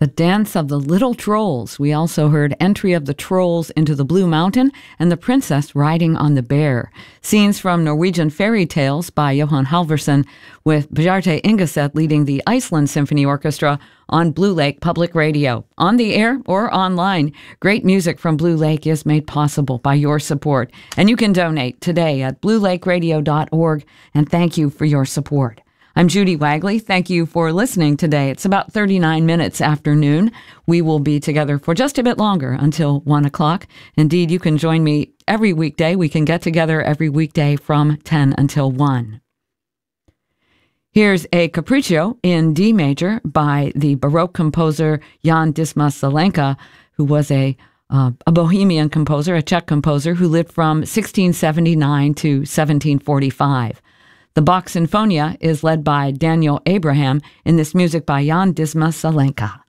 The Dance of the Little Trolls. We also heard Entry of the Trolls into the Blue Mountain and The Princess Riding on the Bear. Scenes from Norwegian Fairy Tales by Johan Halvorsen, with Bjarte Ingeset leading the Iceland Symphony Orchestra on Blue Lake Public Radio. On the air or online, great music from Blue Lake is made possible by your support. And you can donate today at bluelakeradio.org. And thank you for your support. I'm Judy Wagley. Thank you for listening today. It's about 39 minutes after noon. We will be together for just a bit longer until 1 o'clock. Indeed, you can join me every weekday. We can get together every weekday from 10 until 1. Here's a capriccio in D major by the Baroque composer Jan Dismas Zelenka, who was a Bohemian composer, a Czech composer who lived from 1679 to 1745. The Bach Sinfonia is led by Daniel Abraham in this music by Jan Dismas Zelenka.